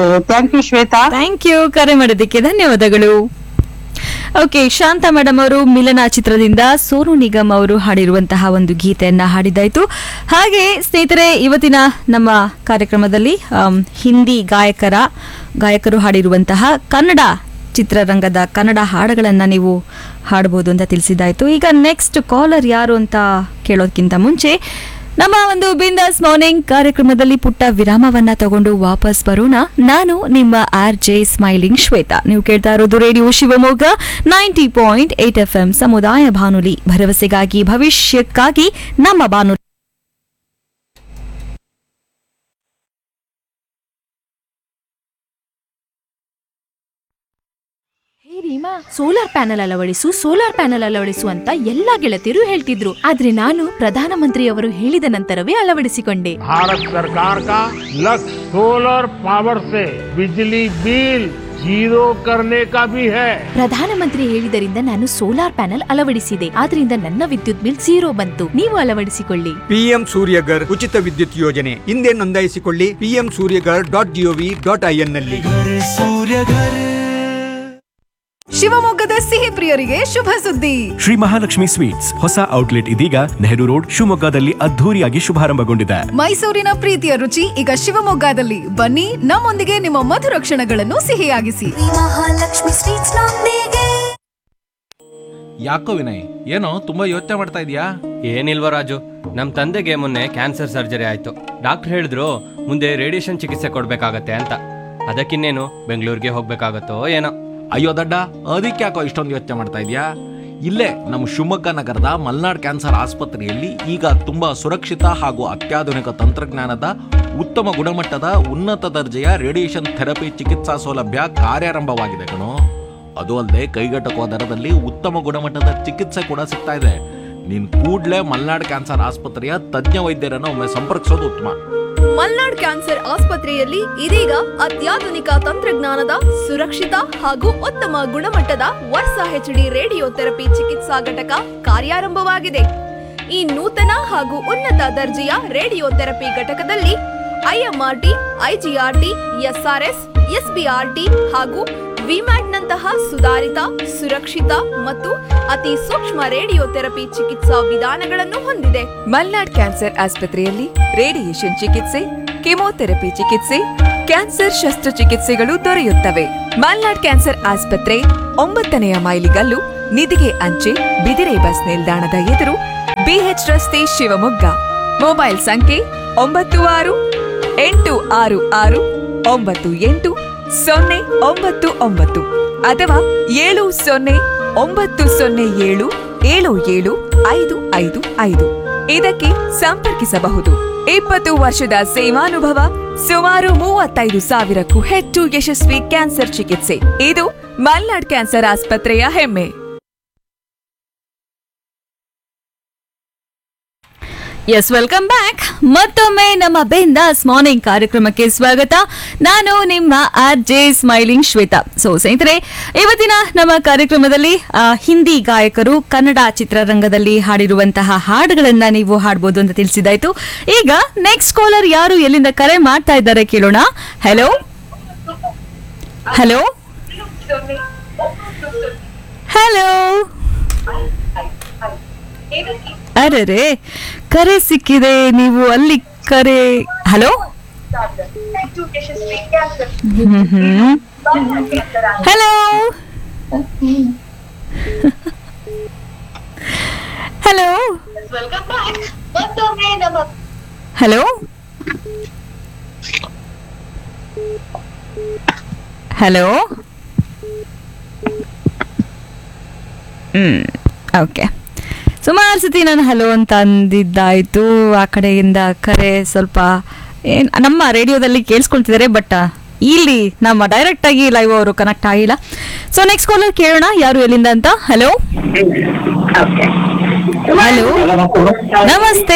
Thank you Shweta. Thank you, ಕರೆ ಮಾಡೋದಕ್ಕೆ ಧನ್ಯವಾದಗಳು. ಓಕೆ, ಶಾಂತಾ ಮೇಡಮ್ ಅವರು ಮಿಲನ ಚಿತ್ರದಿಂದ ಸೋನು ನಿಗಮ್ ಅವರು ಹಾಡಿರುವಂತಹ ಒಂದು ಗೀತೆಯನ್ನ ಹಾಡಿದ್ದಾಯ್ತು. ಹಾಗೆ ಸ್ನೇಹಿತರೆ, ಇವತ್ತಿನ ನಮ್ಮ ಕಾರ್ಯಕ್ರಮದಲ್ಲಿ ಹಿಂದಿ ಗಾಯಕರು ಹಾಡಿರುವಂತಹ ಕನ್ನಡ ಚಿತ್ರರಂಗದ ಕನ್ನಡ ಹಾಡುಗಳನ್ನು ನೀವು ಹಾಡಬಹುದು ಅಂತ ತಿಳಿಸಿದ್ದಾಯ್ತು. ಈಗ ನೆಕ್ಸ್ಟ್ ಕಾಲರ್ ಯಾರು ಅಂತ ಕೇಳೋದಕ್ಕಿಂತ ಮುಂಚೆ ನಮ್ಮ ಒಂದು ಬಿಂದಾಸ್ ಮಾರ್ನಿಂಗ್ ಕಾರ್ಯಕ್ರಮದಲ್ಲಿ ಪುಟ್ಟ ವಿರಾಮವನ್ನ ತಗೊಂಡು ವಾಪಸ್ ಬರೋಣ. ನಾನು ನಿಮ್ಮ RJ ಸ್ಮೈಲಿಂಗ್ ಶ್ವೇತಾ. ನೀವು ಕೇಳ್ತಾ ಇರೋದು ರೇಡಿಯೋ ಶಿವಮೊಗ್ಗ 90.8 FM ಸಮುದಾಯ ಬಾನುಲಿ, ಭರವಸೆಗಾಗಿ ಭವಿಷ್ಯಕ್ಕಾಗಿ ನಮ್ಮ ಬಾನುಲಿ. ರೀಮಾ, ಸೋಲಾರ್ ಪ್ಯಾನೆಲ್ ಅಳವಡಿಸು ಅಂತ ಎಲ್ಲಾ ಗೆಳತಿಯರು ಹೇಳ್ತಿದ್ರು. ಆದ್ರೆ ನಾನು ಪ್ರಧಾನಮಂತ್ರಿಯವರು ಹೇಳಿದ ನಂತರವೇ ಅಳವಡಿಸಿಕೊಂಡೆ. ಭಾರತ ಸರ್ಕಾರ का लक्ष्य सोलर पावर से बिजली बिल जीरो करने का भी है. ಪ್ರಧಾನಮಂತ್ರಿ ಹೇಳಿದರಿಂದ ನಾನು ಸೋಲಾರ್ ಪ್ಯಾನೆಲ್ ಅಳವಡಿಸಿದೆ. ಆದ್ರಿಂದ ನನ್ನ ವಿದ್ಯುತ್ ಬಿಲ್ 0 ಬಂತು. ನೀವು ಅಳವಡಿಸಿಕೊಳ್ಳಿ. PM ಸೂರ್ಯಗರ್ ಉಚಿತ ವಿದ್ಯುತ್ ಯೋಜನೆ ಹಿಂದೆ ನೋಂದಾಯಿಸಿಕೊಳ್ಳಿ. pmsuryagar.gov.in ನಲ್ಲಿ. ಶಿವಮೊಗ್ಗದ ಸಿಹಿ ಪ್ರಿಯರಿಗೆ ಶುಭ ಸುದ್ದಿ. ಶ್ರೀ ಮಹಾಲಕ್ಷ್ಮಿ ಸ್ವೀಟ್ಸ್ ಹೊಸ ಔಟ್ಲೆಟ್ ಇದೀಗ ನೆಹರು ರೋಡ್ ಶಿವಮೊಗ್ಗದಲ್ಲಿ ಅದ್ಧೂರಿಯಾಗಿ ಶುಭಾರಂಭಗೊಂಡಿದೆ. ಮೈಸೂರಿನ ಪ್ರೀತಿಯ ರುಚಿ ಈಗ ಶಿವಮೊಗ್ಗದಲ್ಲಿ. ಬನ್ನಿ, ನಮ್ಮೊಂದಿಗೆ ನಿಮ್ಮ ಮಧುರ ಕ್ಷಣಗಳನ್ನು ಸಿಹಿಯಾಗಿಸಿ. ಮಹಾಲಕ್ಷ್ಮಿ ಸ್ವೀಟ್ಸ್ ನೊಂದಿಗೆ. ಯಾಕೋ ವಿನಯ್, ಏನೋ ತುಂಬಾ ಯೋಚನೆ ಮಾಡ್ತಾ ಇದೀಯಾ? ಏನಿಲ್ವ ರಾಜು, ನಮ್ ತಂದೆಗೆ ಮೊನ್ನೆ ಕ್ಯಾನ್ಸರ್ ಸರ್ಜರಿ ಆಯ್ತು. ಡಾಕ್ಟರ್ ಹೇಳಿದ್ರು ಮುಂದೆ ರೇಡಿಯೇಷನ್ ಚಿಕಿತ್ಸೆ ಕೊಡ್ಬೇಕಾಗತ್ತೆ ಅಂತ. ಅದಕ್ಕಿನ್ನೇನು ಬೆಂಗಳೂರಿಗೆ ಹೋಗ್ಬೇಕಾಗತ್ತೋ ಏನೋ. ಅಯ್ಯೋ ದಡ್ಡ, ಅದಕ್ಕೆ ಯಾಕೋ ಇಷ್ಟೊಂದು ಯೋಚನೆ ಮಾಡ್ತಾ ಇದೀಯಾ? ಇಲ್ಲೇ ನಮ್ಮ ಶಿವಮೊಗ್ಗ ನಗರದ ಮಲ್ನಾಡ್ ಕ್ಯಾನ್ಸರ್ ಆಸ್ಪತ್ರೆಯಲ್ಲಿ ಈಗ ತುಂಬಾ ಸುರಕ್ಷಿತ ಹಾಗೂ ಅತ್ಯಾಧುನಿಕ ತಂತ್ರಜ್ಞಾನದ ಉತ್ತಮ ಗುಣಮಟ್ಟದ ಉನ್ನತ ದರ್ಜೆಯ ರೇಡಿಯೇಷನ್ ಥೆರಪಿ ಚಿಕಿತ್ಸಾ ಸೌಲಭ್ಯ ಕಾರ್ಯಾರಂಭವಾಗಿದೆ ಕಣೋ. ಅದು ಅಲ್ಲದೆ ಕೈಗೆಟಕುವ ದರದಲ್ಲಿ ಉತ್ತಮ ಗುಣಮಟ್ಟದ ಚಿಕಿತ್ಸೆ ಕೂಡ ಸಿಗ್ತಾ ಇದೆ. ನೀನ್ ಕೂಡ್ಲೇ ಮಲ್ನಾಡ್ ಕ್ಯಾನ್ಸರ್ ಆಸ್ಪತ್ರೆಯ ತಜ್ಞ ವೈದ್ಯರನ್ನು ಒಮ್ಮೆ ಸಂಪರ್ಕಿಸೋದು ಉತ್ತಮ. ಮಲ್ನಾಡ್ ಕ್ಯಾನ್ಸರ್ ಆಸ್ಪತ್ರೆಯಲ್ಲಿ ಇದೀಗ ಅತ್ಯಾಧುನಿಕ ತಂತ್ರಜ್ಞಾನದ ಸುರಕ್ಷಿತ ಹಾಗೂ ಉತ್ತಮ ಗುಣಮಟ್ಟದ ವರ್ಸಾ HD ರೇಡಿಯೋ ಥೆರಪಿ ಚಿಕಿತ್ಸಾ ಘಟಕ ಕಾರ್ಯಾರಂಭವಾಗಿದೆ. ಈ ನೂತನ ಹಾಗೂ ಉನ್ನತ ದರ್ಜೆಯ ರೇಡಿಯೋ ಥೆರಪಿ ಘಟಕದಲ್ಲಿ IMRT, IGRT, SRS, SBRT ಹಾಗೂ ವಿಮ್ಯಾಟ್ನಂತಹ ಸುಧಾರಿತ, ಸುರಕ್ಷಿತ ಮತ್ತು ಅತಿ ಸೂಕ್ಷ್ಮ ರೇಡಿಯೋ ಥೆರಪಿ ಚಿಕಿತ್ಸಾ ವಿಧಾನಗಳನ್ನು ಹೊಂದಿದೆ. ಮಲ್ನಾಡ್ ಕ್ಯಾನ್ಸರ್ ಆಸ್ಪತ್ರೆಯಲ್ಲಿ ರೇಡಿಯೇಷನ್ ಚಿಕಿತ್ಸೆ, ಕೆಮೊಥೆರಪಿ ಚಿಕಿತ್ಸೆ, ಕ್ಯಾನ್ಸರ್ ಶಸ್ತ್ರಚಿಕಿತ್ಸೆಗಳು ದೊರೆಯುತ್ತವೆ. ಮಲ್ನಾಡ್ ಕ್ಯಾನ್ಸರ್ ಆಸ್ಪತ್ರೆ 9ನೇ ಮೈಲಿಗಲ್ಲು, ನಿಧಿಗೆ ಅಂಚೆ, ಬಿದಿರೆ ಬಸ್ ನಿಲ್ದಾಣದ ಎದುರು, BH ರಸ್ತೆ, ಶಿವಮೊಗ್ಗ. ಮೊಬೈಲ್ ಸಂಖ್ಯೆ 9666689099 ಅಥವಾ 7090077755. ಇದಕ್ಕೆ ಸಂಪರ್ಕಿಸಬಹುದು. 20 ವರ್ಷದ ಸೇವಾನುಭವ, ಸುಮಾರು 35,000ಕ್ಕೂ ಹೆಚ್ಚು ಯಶಸ್ವಿ ಕ್ಯಾನ್ಸರ್ ಚಿಕಿತ್ಸೆ. ಇದು ಮಲ್ನಾಡ್ ಕ್ಯಾನ್ಸರ್ ಆಸ್ಪತ್ರೆಯ ಹೆಮ್ಮೆ. S, welcome back. ಮತ್ತೊಮ್ಮೆ ನಮ್ಮ ಬಿಂದಾಸ್ ಮಾರ್ನಿಂಗ್ ಕಾರ್ಯಕ್ರಮಕ್ಕೆ ಸ್ವಾಗತ. ನಾನು ನಿಮ್ಮ RJ ಸ್ಮೈಲಿಂಗ್ ಶ್ವೇತಾ. ಸೊ ಸ್ನೇಹಿತರೆ, ಇವತ್ತಿನ ನಮ್ಮ ಕಾರ್ಯಕ್ರಮದಲ್ಲಿ ಹಿಂದಿ ಗಾಯಕರು ಕನ್ನಡ ಚಿತ್ರರಂಗದಲ್ಲಿ ಹಾಡಿರುವಂತಹ ಹಾಡುಗಳನ್ನ ನೀವು ಹಾಡಬಹುದು ಅಂತ ತಿಳಿಸಿದಾಯ್ತು. ಈಗ ನೆಕ್ಸ್ಟ್ ಕಾಲರ್ ಯಾರು ಎಲ್ಲಿಂದ ಕರೆ ಮಾಡ್ತಾ ಇದ್ದಾರೆ ಕೇಳೋಣ. Hello hello hello. ಅರೆ, ಕರೆ ಸಿಕ್ಕಿದೆ. ನೀವು ಅಲ್ಲಿ ಕರೆ. Hello hello hello hello hello. Okay, ಸುಮಾರು ಸತಿ ನಾನು ಹಲೋ ಅಂತ ಅಂದಿದ್ದಾಯ್ತು. ಆ ಕಡೆಯಿಂದ ಕರೆ ಸ್ವಲ್ಪ ನಮ್ಮ ರೇಡಿಯೋದಲ್ಲಿ ಕೇಳಿಸ್ಕೊಳ್ತಿದ್ದಾರೆ, ಬಟ್ ಇಲ್ಲಿ ನಮ್ಮ ಡೈರೆಕ್ಟ್ ಆಗಿ ಲೈವ್ ಅವರು ಕನೆಕ್ಟ್ ಆಗಿಲ್ಲ. ಸೊ ನೆಕ್ಸ್ಟ್ ಕಾಲರ್ ಕೇಳೋಣ ಯಾರು ಎಲ್ಲಿಂದ ಅಂತ. ಹಲೋ ಹಲೋ, ನಮಸ್ತೆ.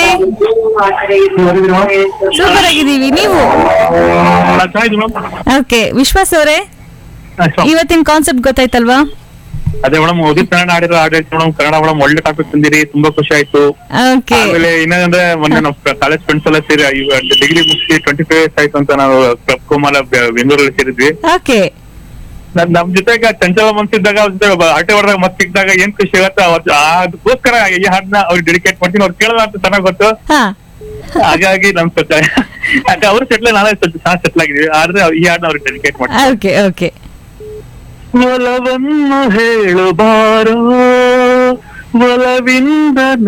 ಸೂಪರ್ ಆಗಿದ್ದೀವಿ, ನೀವು? ಓಕೆ, ವಿಶ್ವಾಸ್ ಅವರೇ, ಇವತ್ತಿನ ಕಾನ್ಸೆಪ್ಟ್ ಗೊತ್ತಾಯ್ತಲ್ವಾ? ಅದೇ ಮೇಡಮ್, ಉದಿತ್ ಕನ್ನಡ ಆಡಿರೋ ಆಡಳಿತ ಮೇಡಮ್, ಕನ್ನಡ ಮೇಡಮ್ ಒಳ್ಳೆ ಟಾಪಿಕ್ ತಂದಿರಿ, ತುಂಬಾ ಖುಷಿ ಆಯ್ತು. ಆಮೇಲೆ ಇನ್ನೇನಂದ್ರೆ ಮೊನ್ನೆ ನಾವು ಕಾಲೇಜ್ ಫ್ರೆಂಡ್ಸ್ ಎಲ್ಲ ಸೇರಿ ಡಿಗ್ರಿ ಮುಗಿಸಿ 25 years ಆಯ್ತು ಅಂತ ನಾವು ಕೋಮಲ ಬೆಂಗಳೂರಲ್ಲಿ ಸೇರಿದ್ವಿ. ಓಕೆ. ನಮ್ ಜೊತೆಗೆ ಚಂಚಲ ಮನ್ಸಿದ್ದಾಗ ಆಟೆ ಹೊಡೆದಾಗ ಮತ್ತೆ ಸಿಕ್ಕಿದಾಗ ಏನ್ ಖುಷಿ ಆಗತ್ತ ಅದಕ್ಕೋಸ್ಕರ ಈ ಹಾಡನ್ನ ಅವ್ರಿಗೆ ಡೆಡಿಕೇಟ್ ಮಾಡ್ತೀನಿ. ಅವ್ರು ಕೇಳಲ್ಲ ಅಂತ ಚೆನ್ನಾಗ್ ಗೊತ್ತು. ಹಾಗಾಗಿ ನಮ್ ಯಾಕೆ ಅವ್ರು ಸೆಟ್ಲ್ ನಾಳೆ ಸೆಟ್ಲ್ ಆಗಿದೀವಿ, ಆದ್ರೆ ಈ ಹಾಡನ್ನ ಅವ್ರಿಗೆ ಡೆಡಿಕೇಟ್ ಮಾಡ್ತೀನಿ. Okay okay. ಒಲವನ್ನು ಹೇಳುಬಾರೋ ಒಲವಿಂದ